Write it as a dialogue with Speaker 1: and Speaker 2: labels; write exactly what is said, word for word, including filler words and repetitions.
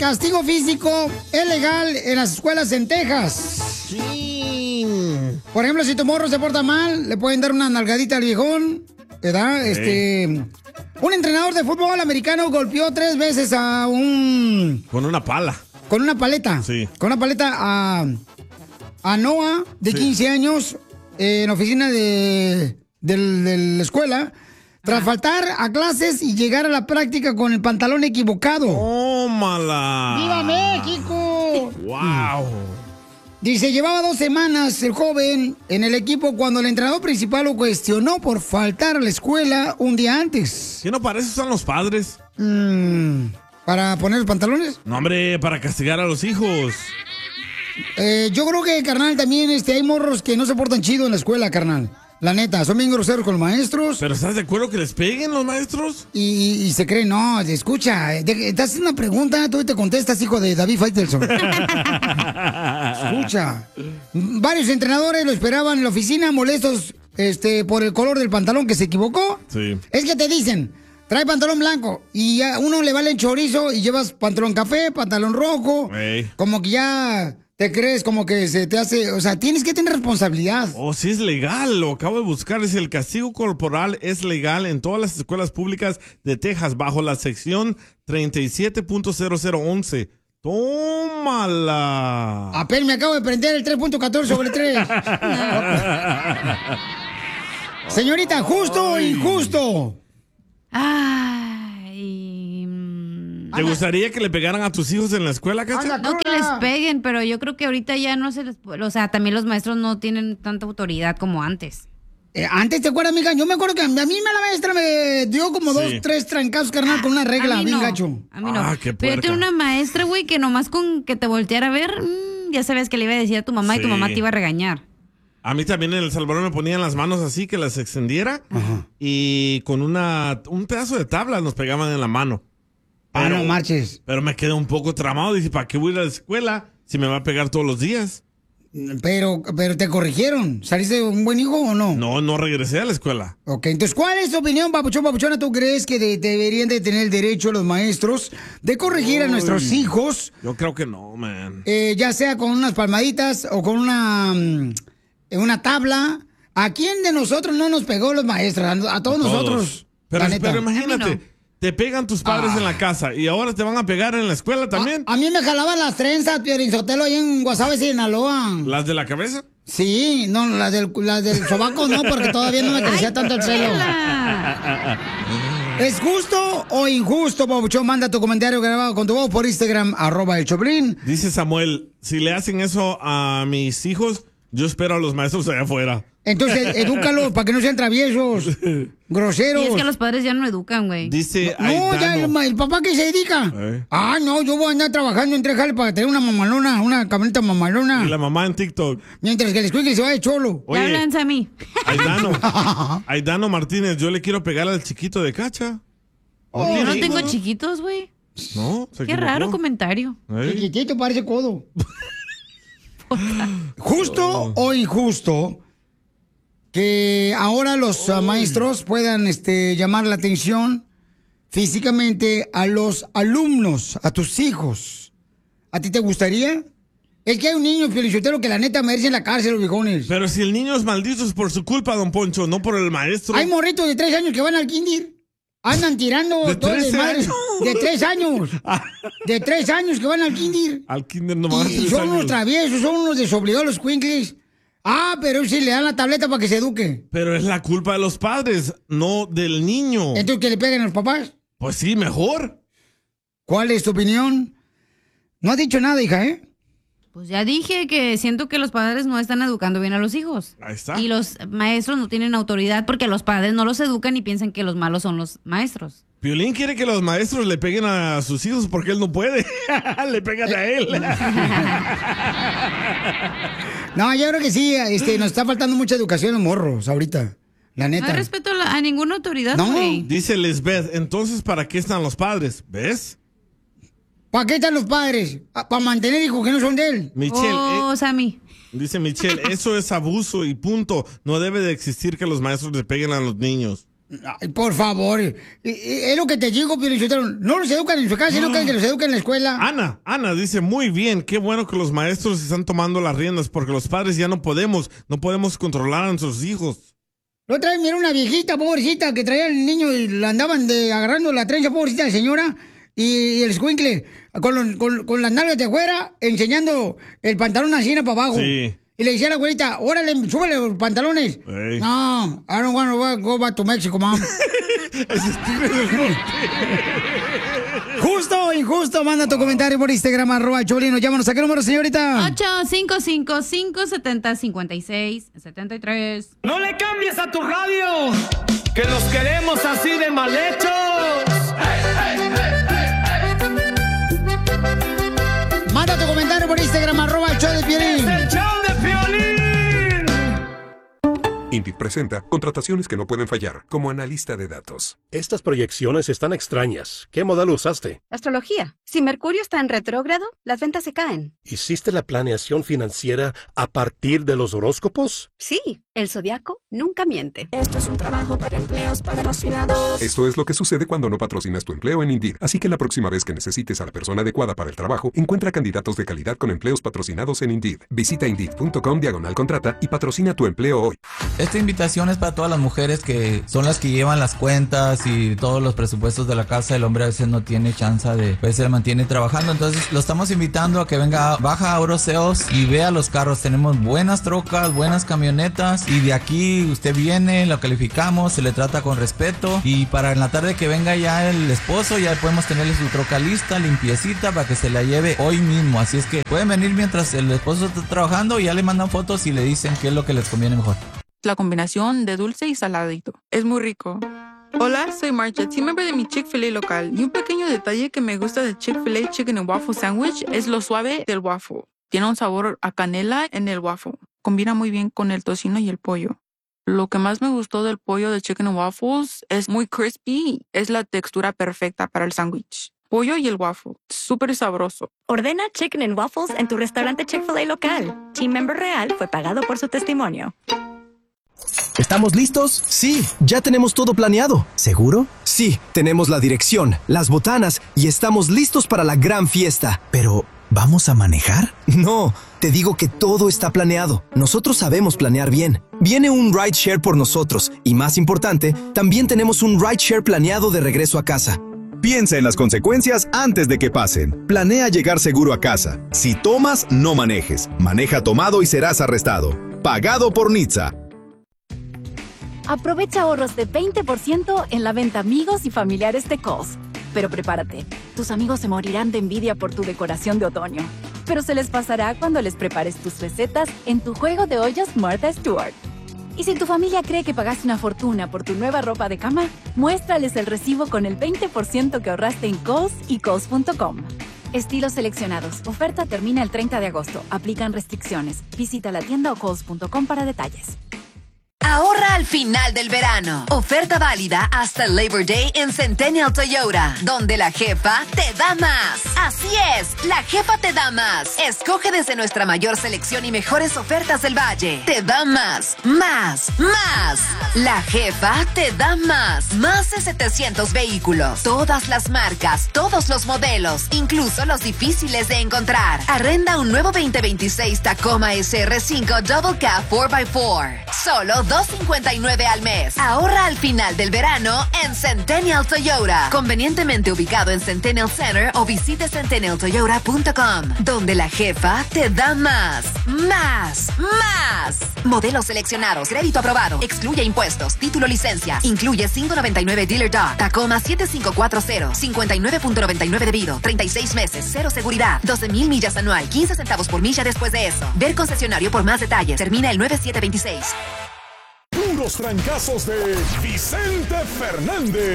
Speaker 1: castigo físico es legal en las escuelas en Texas.
Speaker 2: Sí.
Speaker 1: Por ejemplo, si tu morro se porta mal, le pueden dar una nalgadita al viejón, ¿verdad? Sí. Este, un entrenador de fútbol americano golpeó tres veces a un...
Speaker 2: Con una pala.
Speaker 1: Con una paleta.
Speaker 2: Sí.
Speaker 1: Con una paleta a, a Noah, de sí. quince años, eh, en la oficina de, de, de la escuela, tras faltar a clases y llegar a la práctica con el pantalón equivocado.
Speaker 2: ¡Tómala!
Speaker 1: ¡Viva México!
Speaker 2: ¡Wow!
Speaker 1: Dice, llevaba dos semanas el joven en el equipo cuando el entrenador principal lo cuestionó por faltar a la escuela un día antes.
Speaker 2: ¿Qué no para eso son los padres?
Speaker 1: Mm, ¿Para poner los pantalones?
Speaker 2: No, hombre, para castigar a los hijos.
Speaker 1: Eh, yo creo que, carnal, también este, hay morros que no se portan chido en la escuela, carnal. La neta, son bien groseros con los maestros.
Speaker 2: ¿Pero estás de acuerdo que les peguen los maestros?
Speaker 1: Y, y, y se creen, no, escucha, de, te haces una pregunta, tú te contestas, hijo de David Faitelson. Escucha. Varios entrenadores lo esperaban en la oficina, molestos este, por el color del pantalón que se equivocó.
Speaker 2: Sí.
Speaker 1: Es que te dicen, trae pantalón blanco y a uno le vale el chorizo y llevas pantalón café, pantalón rojo. Hey. Como que ya... ¿Te crees como que se te hace? O sea, tienes que tener responsabilidad.
Speaker 2: Oh, sí es legal, lo acabo de buscar. Es el castigo corporal es legal en todas las escuelas públicas de Texas bajo la sección treinta y siete punto cero cero once. ¡Tómala!
Speaker 1: Apenas me acabo de prender el tres punto catorce sobre tres. Señorita, ¿justo o injusto?
Speaker 3: Ay...
Speaker 2: ¿Te gustaría que le pegaran a tus hijos en la escuela, Cacha?
Speaker 3: No que les peguen, pero yo creo que ahorita ya no se les... O sea, también los maestros no tienen tanta autoridad como antes.
Speaker 1: Eh, antes, ¿te acuerdas, amiga? Yo me acuerdo que a mí la maestra me dio como sí. dos, tres trancazos, carnal, con una regla bien
Speaker 3: no.
Speaker 1: gacho.
Speaker 3: A mí no.
Speaker 2: Ah, qué
Speaker 3: pero yo tenía una maestra, güey, que nomás con que te volteara a ver, mmm, ya sabías que le iba a decir a tu mamá sí. y tu mamá te iba a regañar.
Speaker 2: A mí también en El Salvador me ponían las manos así, que las extendiera, Ajá. y con una un pedazo de tabla nos pegaban en la mano.
Speaker 1: Ah, no marches.
Speaker 2: Pero me quedé un poco tramado. Dije, ¿para qué voy a ir a la escuela si me va a pegar todos los días?
Speaker 1: Pero, pero te corrigieron. ¿Saliste un buen hijo o no?
Speaker 2: No, no regresé a la escuela.
Speaker 1: Ok, entonces, ¿cuál es tu opinión, papuchón, papuchona? ¿Tú crees que de, deberían de tener el derecho los maestros de corregir Uy, a nuestros hijos?
Speaker 2: Yo creo que no, man.
Speaker 1: Eh, ya sea con unas palmaditas o con una, una tabla. ¿A quién de nosotros no nos pegó los maestros? A, a, todos, a todos nosotros.
Speaker 2: Pero, pero imagínate. Te pegan tus padres ah. en la casa y ahora te van a pegar en la escuela también.
Speaker 1: A, a mí me jalaban las trenzas, Piorinsotelo, ahí en Guasave, Sinaloa.
Speaker 2: ¿Las de la cabeza?
Speaker 1: Sí, no, las del, las del sobaco no, porque todavía no me crecía Ay, tanto el pelo. ¿Es justo o injusto, Pabuchón? Manda tu comentario grabado con tu voz por Instagram, arroba el Choplin.
Speaker 2: Dice Samuel, si le hacen eso a mis hijos, yo espero a los maestros allá afuera.
Speaker 1: Entonces, edúcalos para que no sean traviesos, groseros.
Speaker 3: Y es que los padres ya no educan, güey.
Speaker 2: Dice
Speaker 1: No, Aidano. ya el, el papá que se dedica. ¿Eh? Ah, no, yo voy a andar trabajando en tres jales para tener una mamalona, una camioneta mamalona.
Speaker 2: Y la mamá en TikTok.
Speaker 1: Mientras que el escuincle se va de cholo.
Speaker 3: Oye, hablan a mí.
Speaker 2: Aidano, Aidano Martínez, yo le quiero pegar al chiquito de Cacha.
Speaker 3: Oh, yo no tengo chiquitos, güey.
Speaker 2: No,
Speaker 3: se Qué equivocó. Raro comentario.
Speaker 1: ¿Eh? Chiquitito parece codo. ¿Justo oh. o injusto que ahora los uh, maestros puedan este, llamar la atención físicamente a los alumnos, a tus hijos? ¿A ti te gustaría? Es que hay un niño, Felicitero, que la neta merece en la cárcel, los viejones.
Speaker 2: Pero si el niño es maldito es por su culpa, don Poncho, no por el maestro.
Speaker 1: Hay morritos de tres años que van al kinder. Andan tirando
Speaker 2: ¿De
Speaker 1: todo de madre. De tres años. De tres años que van al kinder.
Speaker 2: Al kinder nomás.
Speaker 1: Y son años. Unos traviesos, son unos desobligados los cuincles. Ah, pero sí le dan la tableta para que se eduque.
Speaker 2: Pero es la culpa de los padres, no del niño.
Speaker 1: ¿Entonces que le peguen a los papás?
Speaker 2: Pues sí, mejor.
Speaker 1: ¿Cuál es tu opinión? No has dicho nada, hija, ¿eh?
Speaker 3: Pues ya dije que siento que los padres no están educando bien a los hijos.
Speaker 2: Ahí está.
Speaker 3: Y los maestros no tienen autoridad porque los padres no los educan y piensan que los malos son los maestros.
Speaker 2: Piolín quiere que los maestros le peguen a sus hijos porque él no puede. Le pegan a él.
Speaker 1: No, yo creo que sí, este, nos está faltando mucha educación en morros ahorita. La neta.
Speaker 3: No hay respeto a, la, a ninguna autoridad,
Speaker 1: no.
Speaker 3: güey.
Speaker 2: Dice Lisbeth, entonces, ¿para qué están los padres? ¿Ves?
Speaker 1: ¿Para qué están los padres? ¿Para mantener hijos que no son de él?
Speaker 2: Michelle.
Speaker 3: Oh, eh, Sammy.
Speaker 2: Dice Michelle, eso es abuso y punto. No debe de existir que los maestros le peguen a los niños.
Speaker 1: Ay, por favor. Es lo que te digo, pero no los educan en su casa, sino que los educan en la escuela.
Speaker 2: Ana, Ana dice, muy bien, qué bueno que los maestros están tomando las riendas, porque los padres ya no podemos, no podemos controlar a nuestros hijos.
Speaker 1: La otra vez miré una viejita, pobrecita, que traía al niño y la andaban de, agarrando la trenza, pobrecita de señora, y, y el escuincle, con, los, con, con las nalgas de afuera, enseñando el pantalón así para abajo. Sí. Y le decía a la abuelita, órale, súbele los pantalones. Hey. No, I don't want to go back to Mexico, mom. Justo o injusto, manda tu comentario por Instagram, arroba Choplin. Llámanos. ¿A qué número, señorita?
Speaker 3: ocho cinco cinco, cinco siete cero, cinco seis siete tres.
Speaker 4: No le cambies a tu radio, que los queremos así de mal hechos. Hey, hey, hey,
Speaker 1: hey, hey. Manda tu comentario por Instagram, arroba el show de Piolín.
Speaker 4: ¡Es el show de Piolín!
Speaker 5: Indeed presenta contrataciones que no pueden fallar, como analista de datos.
Speaker 6: Estas proyecciones están extrañas. ¿Qué modelo usaste?
Speaker 7: Astrología. Si Mercurio está en retrógrado, las ventas se caen.
Speaker 6: ¿Hiciste la planeación financiera a partir de los horóscopos?
Speaker 7: Sí, el zodiaco nunca miente.
Speaker 8: Esto es un trabajo para empleos patrocinados.
Speaker 5: Esto es lo que sucede cuando no patrocinas tu empleo en Indeed. Así que la próxima vez que necesites a la persona adecuada para el trabajo, encuentra candidatos de calidad con empleos patrocinados en Indeed. Visita Indeed.com diagonal contrata y patrocina tu empleo hoy.
Speaker 9: Esta invitación es para todas las mujeres que son las que llevan las cuentas y todos los presupuestos de la casa. El hombre a veces no tiene chance de, pues se mantiene trabajando. Entonces lo estamos invitando a que venga, baja a Oroseos y vea los carros. Tenemos buenas trocas, buenas camionetas y de aquí usted viene, lo calificamos, se le trata con respeto y para en la tarde que venga ya el esposo, ya podemos tenerle su troca lista, limpiecita para que se la lleve hoy mismo. Así es que pueden venir mientras el esposo está trabajando y ya le mandan fotos y le dicen qué es lo que les conviene mejor.
Speaker 10: La combinación de dulce y saladito. Es muy rico. Hola, soy Marcha, team member de mi Chick-fil-A local. Y un pequeño detalle que me gusta del Chick-fil-A Chicken and Waffle Sandwich es lo suave del waffle. Tiene un sabor a canela en el waffle. Combina muy bien con el tocino y el pollo. Lo que más me gustó del pollo de Chicken and Waffles es muy crispy. Es la textura perfecta para el sándwich. Pollo y el waffle. Súper sabroso.
Speaker 11: Ordena Chicken and Waffles en tu restaurante Chick-fil-A local. Team member real fue pagado por su testimonio.
Speaker 12: ¿Estamos listos? Sí, ya tenemos todo planeado. ¿Seguro? Sí, tenemos la dirección, las botanas y estamos listos para la gran fiesta. Pero, ¿vamos a manejar? No, te digo que todo está planeado. Nosotros sabemos planear bien. Viene un rideshare por nosotros y, más importante, también tenemos un rideshare planeado de regreso a casa.
Speaker 13: Piensa en las consecuencias antes de que pasen. Planea llegar seguro a casa. Si tomas, no manejes. Maneja tomado y serás arrestado. Pagado por N H T S A.
Speaker 14: Aprovecha ahorros de veinte por ciento en la venta amigos y familiares de Kohl's. Pero prepárate, tus amigos se morirán de envidia por tu decoración de otoño. Pero se les pasará cuando les prepares tus recetas en tu juego de ollas Martha Stewart. Y si tu familia cree que pagaste una fortuna por tu nueva ropa de cama, muéstrales el recibo con el veinte por ciento que ahorraste en Kohl's y Kohl's punto com. Estilos seleccionados. Oferta termina el treinta de agosto. Aplican restricciones. Visita la tienda o Kohl's punto com para detalles.
Speaker 15: Ahorra al final del verano. Oferta válida hasta el Labor Day en Centennial Toyota, donde la jefa te da más. Así es, la jefa te da más. Escoge desde nuestra mayor selección y mejores ofertas del Valle. Te da más, más, más. La jefa te da más. Más de setecientos vehículos. Todas las marcas, todos los modelos, incluso los difíciles de encontrar. Arrenda un nuevo veinte veintiséis Tacoma S R cinco Double Cab cuatro por cuatro. Solo dos cincuenta y nueve al mes. Ahorra al final del verano en Centennial Toyota. Convenientemente ubicado en Centennial Center o visite centennial toyota punto com, donde la jefa te da más, más, más. Modelos seleccionados, crédito aprobado, excluye impuestos, título, licencia, incluye cinco noventa y nueve Dealer Doc, Tacoma siete cinco cuatro cero, cincuenta y nueve punto noventa y nueve debido, treinta y seis meses, cero seguridad, doce mil millas anual, quince centavos por milla después de eso. Ver concesionario por más detalles. Termina el nueve siete veintiséis.
Speaker 16: Puros trancazos de Vicente Fernández.